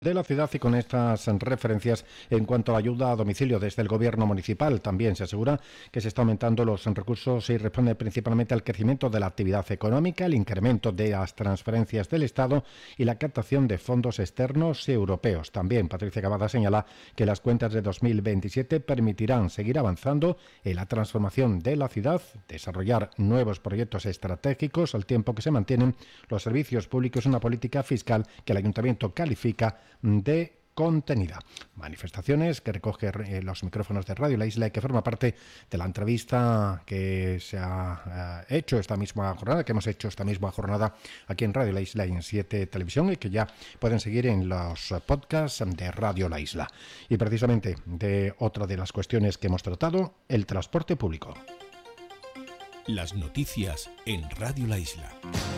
de la ciudad y con estas referencias en cuanto a ayuda a domicilio desde el gobierno municipal. También se asegura que se está aumentando los recursos y responde principalmente al crecimiento de la actividad económica, el incremento de las transferencias del Estado y la captación de fondos externos y europeos. También Patricia Cavada señala que las cuentas de 2027 permitirán seguir avanzando en la transformación de la ciudad, desarrollar nuevos proyectos estratégicos al tiempo que se mantienen los servicios públicos, una política fiscal que el Ayuntamiento califica de contenida. Manifestaciones que recoge los micrófonos de Radio La Isla y que forma parte de la entrevista que se ha hecho esta misma jornada, que hemos hecho esta misma jornada aquí en Radio La Isla y en 7 Televisión, y que ya pueden seguir en los podcasts de Radio La Isla. Y precisamente de otra de las cuestiones que hemos tratado, el transporte público. Las noticias en Radio La Isla.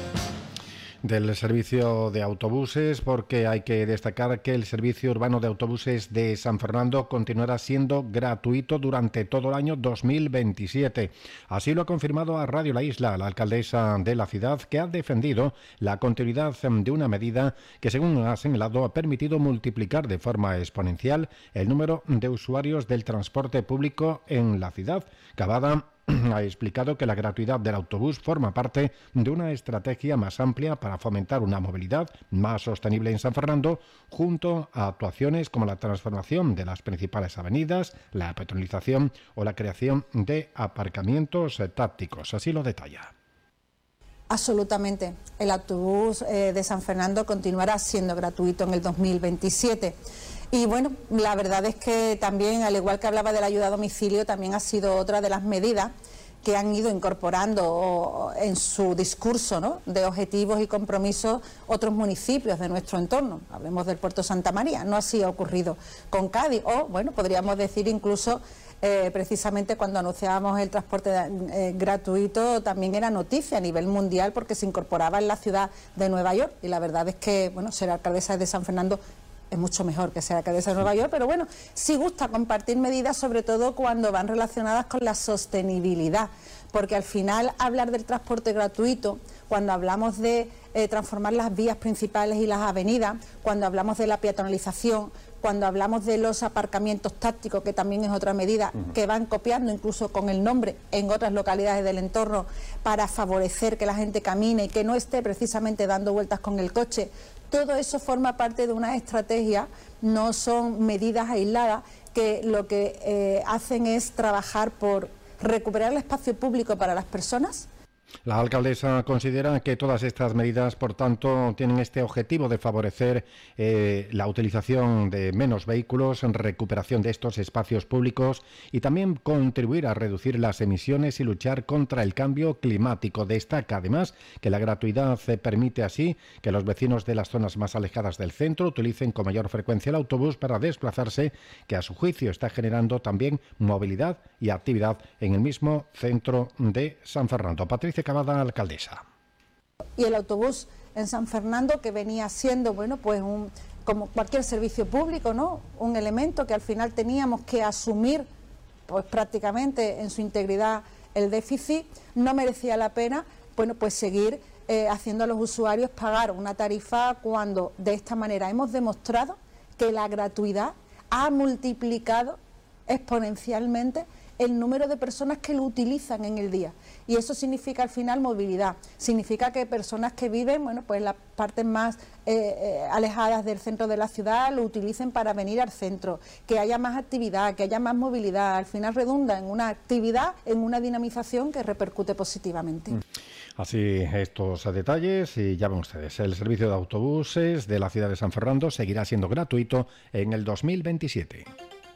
Del servicio de autobuses, porque hay que destacar que el servicio urbano de autobuses de San Fernando continuará siendo gratuito durante todo el año 2027. Así lo ha confirmado a Radio La Isla la alcaldesa de la ciudad, que ha defendido la continuidad de una medida que, según ha señalado, ha permitido multiplicar de forma exponencial el número de usuarios del transporte público en la ciudad. Cavada ha explicado que la gratuidad del autobús forma parte de una estrategia más amplia para fomentar una movilidad más sostenible en San Fernando, junto a actuaciones como la transformación de las principales avenidas, la peatonalización o la creación de aparcamientos tácticos. Así lo detalla. Absolutamente. El autobús de San Fernando continuará siendo gratuito en el 2027. Y bueno, la verdad es que también, al igual que hablaba de la ayuda a domicilio, también ha sido otra de las medidas que han ido incorporando en su discurso, ¿no?, de objetivos y compromisos otros municipios de nuestro entorno. Hablemos del Puerto Santa María, no así ha ocurrido con Cádiz, o bueno, podríamos decir incluso precisamente cuando anunciábamos el transporte gratuito, también era noticia a nivel mundial porque se incorporaba en la ciudad de Nueva York, y la verdad es que, bueno, ser alcaldesa de San Fernando es mucho mejor que ser alcaldesa de Nueva York, pero bueno, sí gusta compartir medidas, sobre todo cuando van relacionadas con la sostenibilidad, porque al final hablar del transporte gratuito, cuando hablamos de transformar las vías principales y las avenidas, cuando hablamos de la peatonalización, cuando hablamos de los aparcamientos tácticos, que también es otra medida que van copiando incluso con el nombre en otras localidades del entorno para favorecer que la gente camine y que no esté precisamente dando vueltas con el coche. Todo eso forma parte de una estrategia, no son medidas aisladas que lo que hacen es trabajar por recuperar el espacio público para las personas. La alcaldesa considera que todas estas medidas, por tanto, tienen este objetivo de favorecer la utilización de menos vehículos, recuperación de estos espacios públicos y también contribuir a reducir las emisiones y luchar contra el cambio climático. Destaca además que la gratuidad permite así que los vecinos de las zonas más alejadas del centro utilicen con mayor frecuencia el autobús para desplazarse, que a su juicio está generando también movilidad y actividad en el mismo centro de San Fernando. Patricia Cavada, alcaldesa. Y el autobús en San Fernando, que venía siendo, bueno, pues como cualquier servicio público, ¿no?, un elemento que al final teníamos que asumir, pues prácticamente en su integridad, el déficit, no merecía la pena, bueno, pues seguir haciendo a los usuarios pagar una tarifa cuando de esta manera hemos demostrado que la gratuidad ha multiplicado exponencialmente el número de personas que lo utilizan en el día, y eso significa al final movilidad, significa que personas que viven, bueno, pues en las partes más alejadas del centro de la ciudad lo utilicen para venir al centro, que haya más actividad, que haya más movilidad, al final redunda en una actividad, en una dinamización que repercute positivamente. Así estos detalles, y ya ven ustedes, el servicio de autobuses de la ciudad de San Fernando seguirá siendo gratuito en el 2027.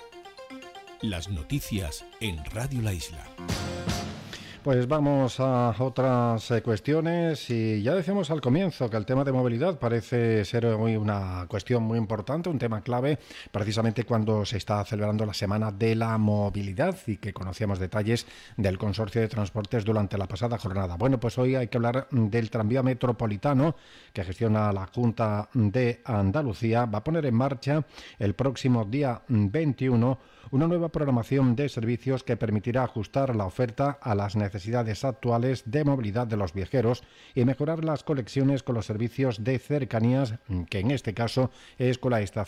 Las noticias en Radio La Isla. Pues vamos a otras cuestiones, y ya decíamos al comienzo que el tema de movilidad parece ser hoy una cuestión muy importante, un tema clave, precisamente cuando se está celebrando la Semana de la Movilidad y que conocíamos detalles del Consorcio de Transportes durante la pasada jornada. Bueno, pues hoy hay que hablar del tranvía metropolitano que gestiona la Junta de Andalucía. Va a poner en marcha el próximo día 21 una nueva programación de servicios que permitirá ajustar la oferta a las necesidades necesidades actuales de movilidad de los viajeros y mejorar las conexiones con los servicios de cercanías, que en este caso es con la estación